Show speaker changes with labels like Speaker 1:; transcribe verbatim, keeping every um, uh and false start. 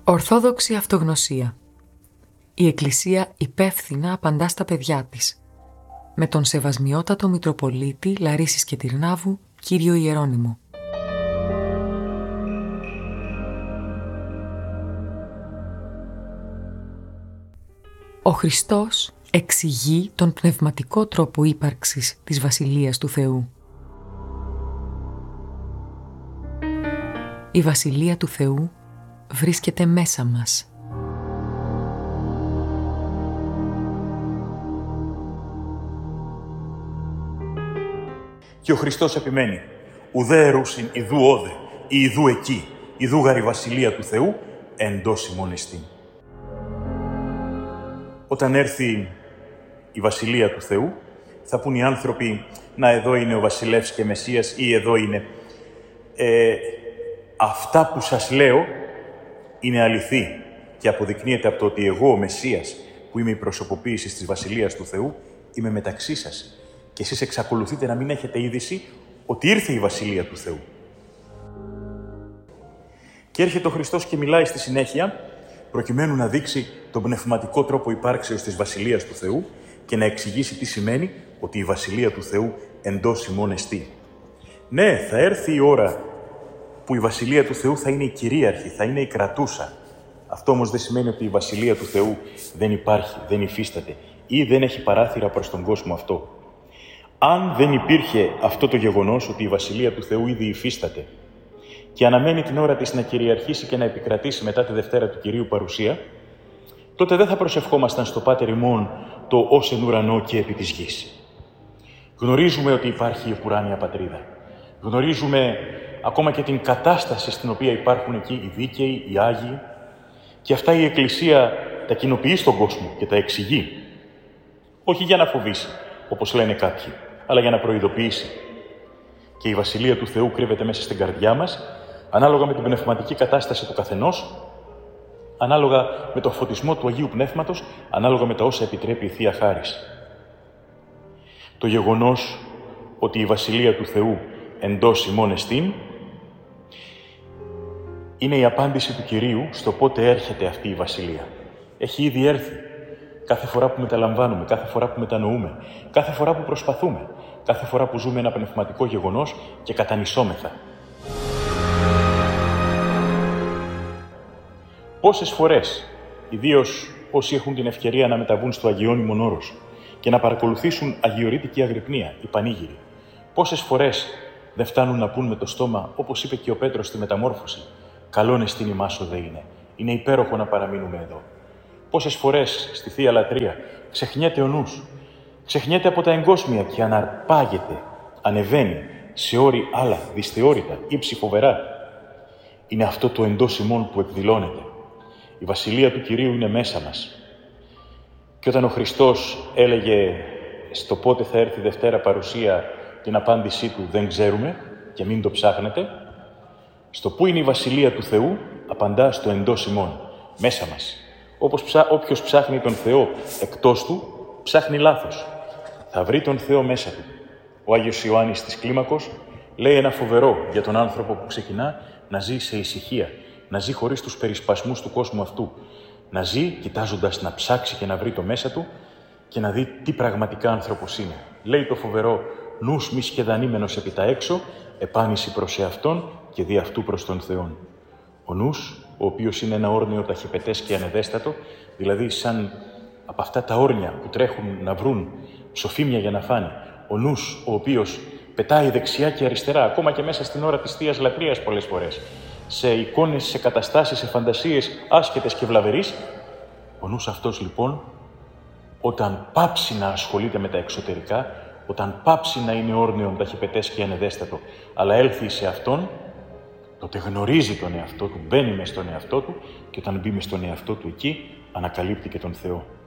Speaker 1: Ορθόδοξη αυτογνωσία. Η Εκκλησία υπεύθυνα απαντά στα παιδιά της. Με τον Σεβασμιότατο Μητροπολίτη Λαρίσης και Τυρνάβου, κύριο Ιερώνυμο. Ο Χριστός εξηγεί τον πνευματικό τρόπο ύπαρξης της Βασιλείας του Θεού. Η Βασιλεία του Θεού βρίσκεται μέσα μας.
Speaker 2: Και ο Χριστός επιμένει «Ουδέ ερούσιν ιδού όδε, ή ιδού εκεί, ιδού γαρ η Βασιλεία του Θεού, εντός ημών εστίν». Όταν έρθει η Βασιλεία του Θεού, θα πούν οι άνθρωποι «Να, εδώ είναι ο Βασιλεύς και Μεσσίας» ή «Εδώ είναι». Ε, αυτά που σας λέω είναι αληθή και αποδεικνύεται από το ότι εγώ, ο Μεσσίας, που είμαι η προσωποποίηση της Βασιλείας του Θεού, είμαι μεταξύ σας. Και εσείς εξακολουθείτε να μην έχετε είδηση ότι ήρθε η Βασιλεία του Θεού. Και έρχεται ο Χριστός και μιλάει στη συνέχεια, προκειμένου να δείξει τον πνευματικό τρόπο υπάρξεως της Βασιλείας του Θεού και να εξηγήσει τι σημαίνει ότι η Βασιλεία του Θεού εντός ημών εστί. Ναι, θα έρθει η ώρα που η Βασιλεία του Θεού θα είναι η κυρίαρχη, θα είναι η κρατούσα. Αυτό όμως δεν σημαίνει ότι η Βασιλεία του Θεού δεν υπάρχει, δεν υφίσταται ή δεν έχει παράθυρα προς τον κόσμο αυτό. Αν δεν υπήρχε αυτό το γεγονός ότι η Βασιλεία του Θεού ήδη υφίσταται και αναμένει την ώρα της να κυριαρχήσει και να επικρατήσει μετά τη Δευτέρα του Κυρίου παρουσία, τότε δεν θα προσευχόμασταν στο Πάτερ ημών το «ως εν ουρανό και επί της γης». Γνωρίζουμε ότι υπάρχει η επουράνια πατρίδα. Γνωρίζουμε ακόμα και την κατάσταση στην οποία υπάρχουν εκεί οι δίκαιοι, οι Άγιοι, και αυτά η Εκκλησία τα κοινοποιεί στον κόσμο και τα εξηγεί. Όχι για να φοβήσει, όπως λένε κάποιοι, αλλά για να προειδοποιήσει. Και η Βασιλεία του Θεού κρύβεται μέσα στην καρδιά μας, ανάλογα με την πνευματική κατάσταση του καθενός, ανάλογα με το φωτισμό του Αγίου Πνεύματος, ανάλογα με τα όσα επιτρέπει η Θεία Χάρις. Το γεγονός ότι η Βασιλεία του Θεού εντός ημών εστίν είναι η απάντηση του Κυρίου στο πότε έρχεται αυτή η Βασιλεία. Έχει ήδη έρθει. Κάθε φορά που μεταλαμβάνουμε, κάθε φορά που μετανοούμε, κάθε φορά που προσπαθούμε, κάθε φορά που ζούμε ένα πνευματικό γεγονός και κατανυσσόμεθα. Πόσες φορές, ιδίως όσοι έχουν την ευκαιρία να μεταβούν στο Αγιώνυμον Όρος και να παρακολουθήσουν αγιορείτικη αγρυπνία, η πανήγυρη, πόσες φορές δεν φτάνουν να πούν με το στόμα, όπως είπε και ο Πέτρος στη Μεταμόρφωση, «Καλόν εστίν ημάς ο δε είναι. Είναι υπέροχο να παραμείνουμε εδώ». Πόσες φορές στη Θεία Λατρεία ξεχνιέται ο νους, ξεχνιέται από τα εγκόσμια και αναρπάγεται, ανεβαίνει σε όρη άλλα, δυσθεώρητα ή ψυχοβερά. Είναι αυτό το εντός ημών που εκδηλώνεται. Η Βασιλεία του Κυρίου είναι μέσα μας. Και όταν ο Χριστός έλεγε στο πότε θα έρθει η Δευτέρα παρουσία, την απάντησή του «Δεν ξέρουμε και μην το ψάχνετε», στο πού είναι η Βασιλεία του Θεού, απαντά στο εντός ημών, μέσα μας. Όπως ψά, όποιος ψάχνει τον Θεό εκτός του, ψάχνει λάθος. Θα βρει τον Θεό μέσα του. Ο Άγιος Ιωάννης της Κλίμακος λέει ένα φοβερό για τον άνθρωπο που ξεκινά να ζει σε ησυχία, να ζει χωρίς τους περισπασμούς του κόσμου αυτού, να ζει κοιτάζοντας να ψάξει και να βρει το μέσα του και να δει τι πραγματικά άνθρωπος είναι. Λέει το φοβερό «Νους μη σχεδανήμενος επί τα έξω, επάνηση προς εαυτόν και δι' αυτού προς τον Θεόν». Ο νους, ο οποίος είναι ένα όρνιο ταχυπετές και ανεδέστατο, δηλαδή σαν από αυτά τα όρνια που τρέχουν να βρουν ψοφίμια για να φάνε. Ο νους, ο οποίος πετάει δεξιά και αριστερά, ακόμα και μέσα στην ώρα της Θείας Λατρείας πολλές φορές, σε εικόνες, σε καταστάσεις, σε φαντασίες άσχετες και βλαβερείς. Ο νους αυτός λοιπόν, όταν πάψει να ασχολείται με τα εξωτερικά, όταν πάψει να είναι όρνιον ταχυπετές και ανεδέστατο, αλλά έλθει σε αυτόν, τότε γνωρίζει τον εαυτό του, μπαίνει μες στον εαυτό του και όταν μπει μες στον εαυτό του εκεί, ανακαλύπτει και τον Θεό.